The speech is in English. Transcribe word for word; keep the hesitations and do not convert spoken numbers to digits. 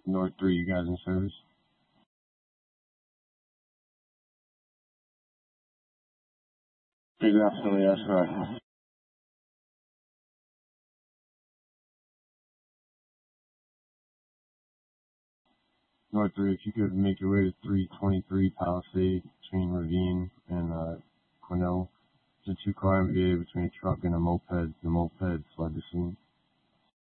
North three, you guys in service? Exactly, that's right. North three, if you could make your way to three twenty-three Palisade between Ravine and uh, Cornell. It's a two-car M V A between a truck and a moped. The moped fled the scene.